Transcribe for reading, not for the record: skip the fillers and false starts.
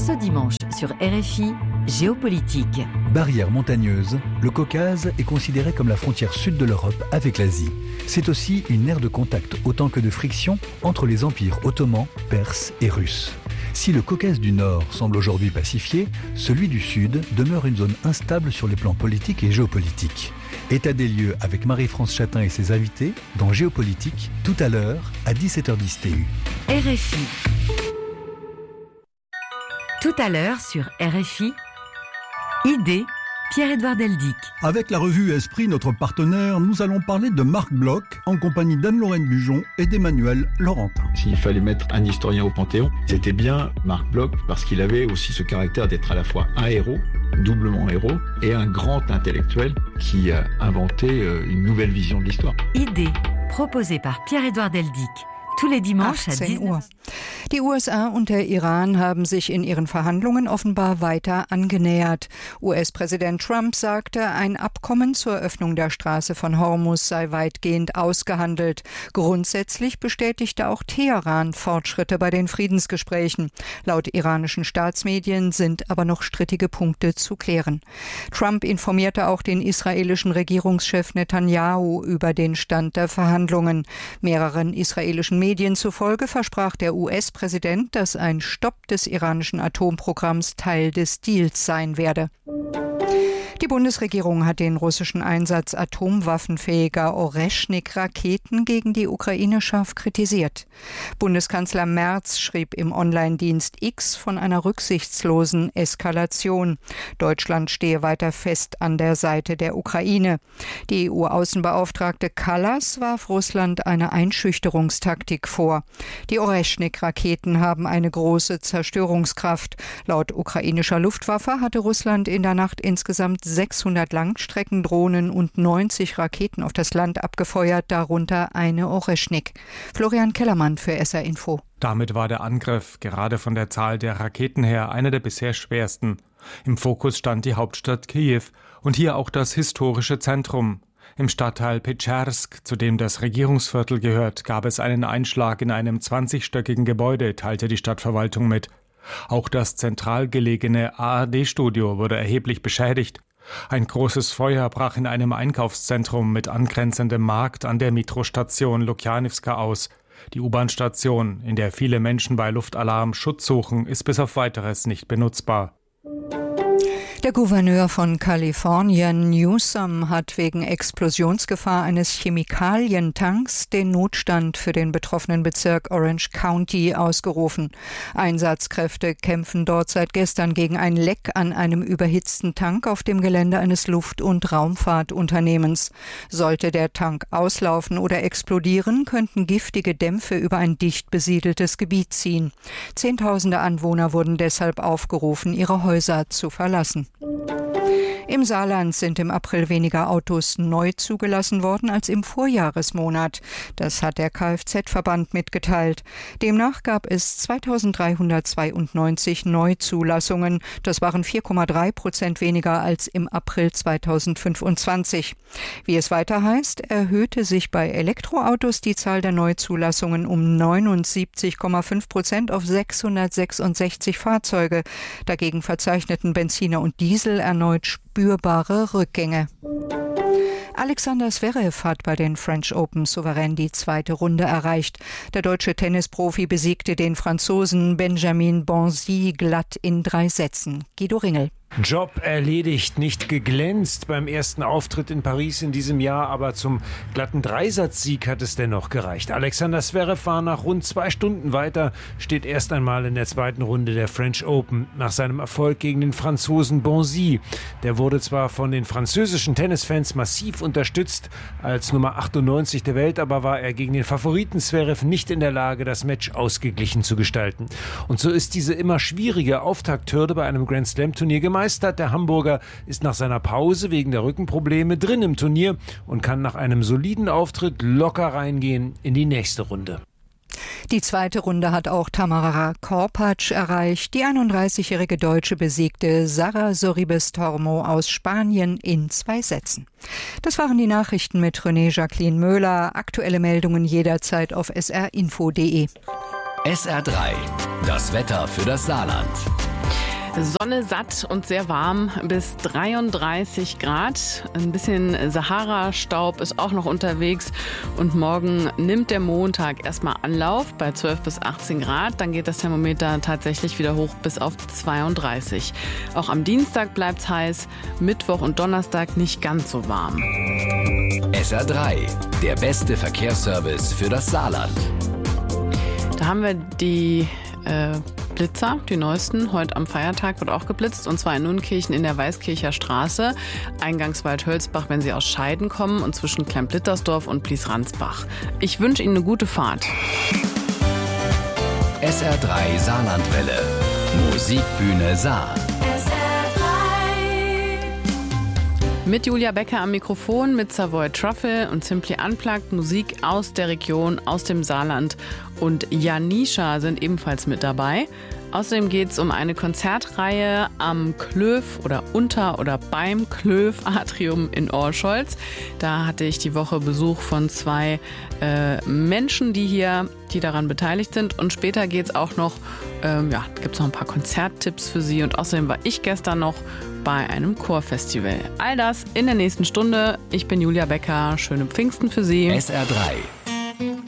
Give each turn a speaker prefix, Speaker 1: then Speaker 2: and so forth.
Speaker 1: Ce dimanche sur RFI, géopolitique.
Speaker 2: Barrière montagneuse, le Caucase est considéré comme la frontière sud de l'Europe avec l'Asie. C'est aussi une aire de contact autant que de friction entre les empires ottomans, perses et russes. Si le Caucase du Nord semble aujourd'hui pacifié, celui du Sud demeure une zone instable sur les plans politiques et géopolitiques. État des lieux avec Marie-France Chatin et ses invités dans Géopolitique, tout à l'heure à 17h10 TU.
Speaker 1: RFI. Tout à l'heure sur RFI, Idée, Pierre-Édouard Deldic.
Speaker 3: Avec la revue Esprit, notre partenaire, nous allons parler de Marc Bloch en compagnie d'Anne-Lorraine Bujon et d'Emmanuel Laurentin.
Speaker 4: S'il fallait mettre un historien au Panthéon, c'était bien Marc Bloch parce qu'il avait aussi ce caractère d'être à la fois un héros, doublement héros, et un grand intellectuel qui a inventé une nouvelle vision de l'histoire.
Speaker 1: Idée, proposée par Pierre-Édouard Deldic. Tous les dimanches à
Speaker 5: 18 Uhr. Die USA und der Iran haben sich in ihren Verhandlungen offenbar weiter angenähert. US-Präsident Trump sagte, ein Abkommen zur Öffnung der Straße von Hormuz sei weitgehend ausgehandelt. Grundsätzlich bestätigte auch Teheran Fortschritte bei den Friedensgesprächen. Laut iranischen Staatsmedien sind aber noch strittige Punkte zu klären. Trump informierte auch den israelischen Regierungschef Netanyahu über den Stand der Verhandlungen. Mehreren israelischen Medien zufolge versprach der US-Präsident, dass ein Stopp des iranischen Atomprogramms Teil des Deals sein werde. Die Bundesregierung hat den russischen Einsatz atomwaffenfähiger Oreschnik-Raketen gegen die Ukraine scharf kritisiert. Bundeskanzler Merz schrieb im Online-Dienst X von einer rücksichtslosen Eskalation. Deutschland stehe weiter fest an der Seite der Ukraine. Die EU-Außenbeauftragte Kallas warf Russland eine Einschüchterungstaktik vor. Die Oreschnik-Raketen haben eine große Zerstörungskraft. Laut ukrainischer Luftwaffe hatte Russland in der Nacht insgesamt 600 Langstreckendrohnen und 90 Raketen auf das Land abgefeuert, darunter eine Oreschnik. Florian Kellermann für SR Info.
Speaker 6: Damit war der Angriff gerade von der Zahl der Raketen her einer der bisher schwersten. Im Fokus stand die Hauptstadt Kiew und hier auch das historische Zentrum. Im Stadtteil Petschersk, zu dem das Regierungsviertel gehört, gab es einen Einschlag in einem 20-stöckigen Gebäude, teilte die Stadtverwaltung mit. Auch das zentral gelegene ARD-Studio wurde erheblich beschädigt. Ein großes Feuer brach in einem Einkaufszentrum mit angrenzendem Markt an der Metrostation Lukjanivska aus. Die U-Bahn-Station, in der viele Menschen bei Luftalarm Schutz suchen, ist bis auf Weiteres nicht benutzbar.
Speaker 5: Der Gouverneur von Kalifornien, Newsom, hat wegen Explosionsgefahr eines Chemikalientanks den Notstand für den betroffenen Bezirk Orange County ausgerufen. Einsatzkräfte kämpfen dort seit gestern gegen ein Leck an einem überhitzten Tank auf dem Gelände eines Luft- und Raumfahrtunternehmens. Sollte der Tank auslaufen oder explodieren, könnten giftige Dämpfe über ein dicht besiedeltes Gebiet ziehen. Zehntausende Anwohner wurden deshalb aufgerufen, ihre Häuser zu verlassen. Im Saarland sind im April weniger Autos neu zugelassen worden als im Vorjahresmonat. Das hat der Kfz-Verband mitgeteilt. Demnach gab es 2.392 Neuzulassungen. Das waren 4,3% weniger als im April 2025. Wie es weiter heißt, erhöhte sich bei Elektroautos die Zahl der Neuzulassungen um 79,5% auf 666 Fahrzeuge. Dagegen verzeichneten Benziner und Diesel erneut spürbare Rückgänge. Alexander Zverev hat bei den French Open souverän die zweite Runde erreicht. Der deutsche Tennisprofi besiegte den Franzosen Benjamin Bonzi glatt in 3 Sätzen. Guido Ringel.
Speaker 7: Job erledigt, nicht geglänzt beim ersten Auftritt in Paris in diesem Jahr, aber zum glatten Dreisatzsieg hat es dennoch gereicht. Alexander Zverev war nach rund 2 Stunden weiter, steht erst einmal in der zweiten Runde der French Open nach seinem Erfolg gegen den Franzosen Bonzi. Der wurde zwar von den französischen Tennisfans massiv unterstützt als Nummer 98 der Welt, aber war er gegen den Favoriten Zverev nicht in der Lage, das Match ausgeglichen zu gestalten. Und so ist diese immer schwierige Auftakthürde bei einem Grand-Slam-Turnier gemeistert. Der Hamburger ist nach seiner Pause wegen der Rückenprobleme drin im Turnier und kann nach einem soliden Auftritt locker reingehen in die nächste Runde.
Speaker 5: Die zweite Runde hat auch Tamara Korpatsch erreicht. Die 31-jährige Deutsche besiegte Sara Sorribes-Tormo aus Spanien in 2 Sätzen. Das waren die Nachrichten mit René Jacqueline Möhler. Aktuelle Meldungen jederzeit auf srinfo.de.
Speaker 8: SR3, das Wetter für das Saarland. Sonne satt und sehr warm bis 33 Grad. Ein bisschen Sahara-Staub ist auch noch unterwegs. Und morgen nimmt der Montag erstmal Anlauf bei 12 bis 18 Grad. Dann geht das Thermometer tatsächlich wieder hoch bis auf 32. Auch am Dienstag bleibt es heiß. Mittwoch und Donnerstag nicht ganz so warm.
Speaker 9: SR3, der beste Verkehrsservice für das Saarland.
Speaker 8: Da haben wir die Blitzer, die neuesten. Heute am Feiertag wird auch geblitzt, und zwar in Nunkirchen in der Weißkircher Straße, Eingangswald-Hölzbach, wenn Sie aus Scheiden kommen, und zwischen Klemm-Blittersdorf und Blies-Ransbach. Ich wünsche Ihnen eine gute Fahrt.
Speaker 9: SR3 Saarlandwelle. Musikbühne Saar.
Speaker 8: Mit Julia Becker am Mikrofon, mit Savoy Truffle und Simply Unplugged, Musik aus der Region, aus dem Saarland. Und Janisha sind ebenfalls mit dabei. Außerdem geht es um eine Konzertreihe am Klöf oder unter oder beim Klöf Atrium in Orscholz. Da hatte ich die Woche Besuch von 2 Menschen, die daran beteiligt sind. Und später geht es auch noch, gibt es noch ein paar Konzerttipps für Sie. Und außerdem war ich gestern noch bei einem Chorfestival. All das in der nächsten Stunde. Ich bin Julia Becker. Schöne Pfingsten für Sie.
Speaker 9: SR3